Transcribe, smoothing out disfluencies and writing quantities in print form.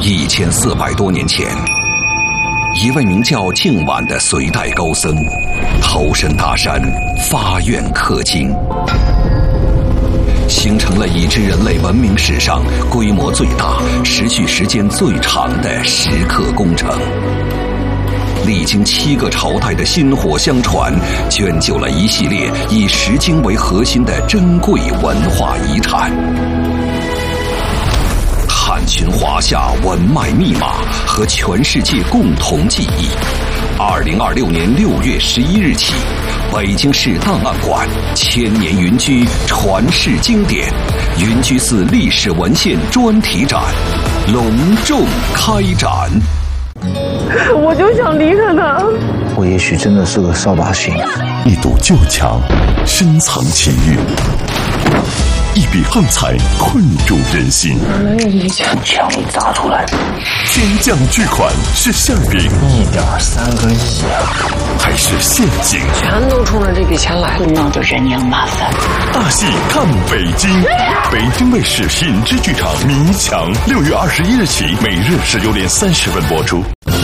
1400多年前，一位名叫净晚的隋代高僧投身大山，发愿氪金，形成了已知人类文明史上规模最大、持续时间最长的石刻工程。历经7个朝代的薪火相传，卷就了一系列以石经为核心的珍贵文化遗产。探寻华夏文脉密码和全世界共同记忆。2026年6月11日起，北京市档案馆千年云居传世经典云居寺历史文献专题展隆重开展。 我就想离开他。 我也许真的是个扫把星。 一堵旧墙，深藏奇遇；一笔横财，困住人心。 没有理想， 墙里砸出来。 天降巨款是馅饼 1.3个亿啊！ 还是陷阱？ 全都冲着这笔钱来， 闹得人仰马翻。 大戏看北京，北京卫视品质剧场迷墙，6月21日起，每日19点30分播出。